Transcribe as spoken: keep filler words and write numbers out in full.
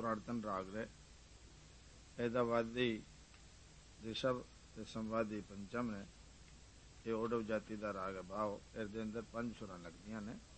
ਪੁਰਾਤਨ ਰਾਗ ਨੇ। ਇਹਦਾ ਵਾਦੀ ਰਿਸ਼ਭ ਤੇ ਸੰਵਾਦੀ ਪੰਚਮ ਨੇ। ਇਹ ਓਡਵ ਜਾਤੀ ਦਾ ਰਾਗ ਹੈ ਭਾਵ। ਇਹਦੇ ਅੰਦਰ ਪੰਜ ਸੁਰਾਂ ਲੱਗਦੀਆਂ ਨੇ।